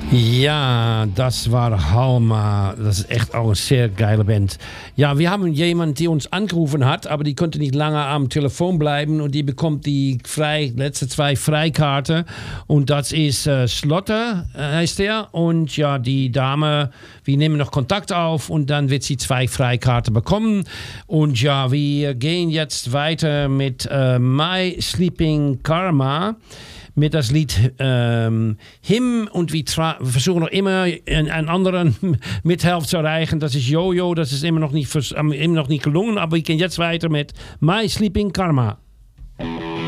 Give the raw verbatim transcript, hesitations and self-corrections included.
Ja, das war Halma. Das ist echt auch eine sehr geile Band. Ja, wir haben jemanden, die uns angerufen hat, aber die konnte nicht lange am Telefon bleiben und die bekommt die frei, letzte zwei Freikarten. Und das ist äh, Slotter, äh, heißt der. Und ja, die Dame, wir nehmen noch Kontakt auf und dann wird sie zwei Freikarten bekommen. Und ja, wir gehen jetzt weiter mit äh, My Sleeping Karma. Mit das Lied ähm, Him und wir versuchen noch immer einen anderen mithelfen zu erreichen. Das ist Jojo, das ist immer noch nicht, immer noch nicht gelungen, aber wir gehen jetzt weiter mit My Sleeping Karma.